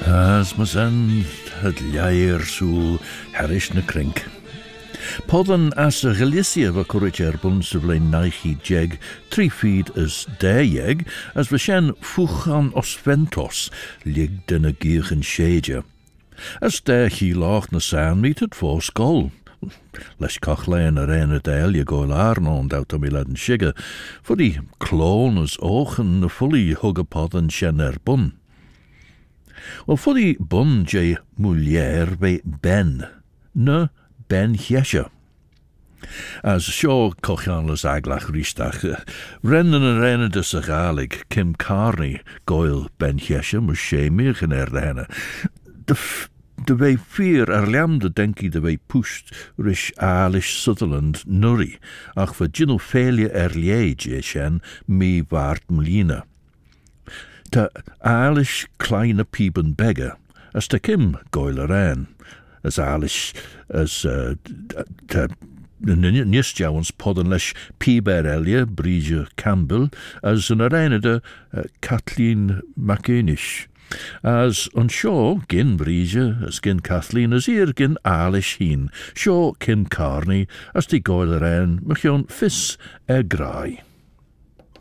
As mas an het leir soel herish na krink. Podden as a Galicia va corrich erbun sivlein naichi jeg, 3 feet as der jeg, as we shen fuchan osventos, lig den a gieren shage. As der he lach na saan meet het for skol. Les kachlein a reine del je go larnon out om iladen shigge, for die kloon as ochen fully huggapod and shen erbun. Wel, voor die bun je mulier bij Ben, ne Ben Hiesje. As sio cochanlas aglach ristach, rennen en rennen de sagalig, Kim Carney, goil Ben Hiesje, mus shemir gen renne. De wei vier erlamde denki de wei pusht rish Alish Sutherland nurri, ach vir felia erliege shen mi waard mulina. Ta Alish kleine pieben beggar, as ta Kim goileran, as Alish as ta nistjouwens podden lesh Piber Elia, Bridge Campbell, as an arena Kathleen McInish. As on Shaw, gin Bridge, as gin Kathleen, as ear gin Alish heen, Shaw Kim Carney, as die goileran, machion fis grai.